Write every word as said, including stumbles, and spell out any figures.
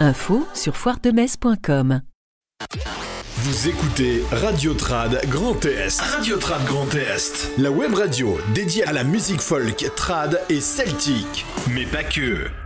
Info sur foire de metz point com. Vous écoutez Radio Trad Grand Est. Radio Trad Grand Est. La web radio dédiée à la musique folk, trad et celtique. Mais pas que.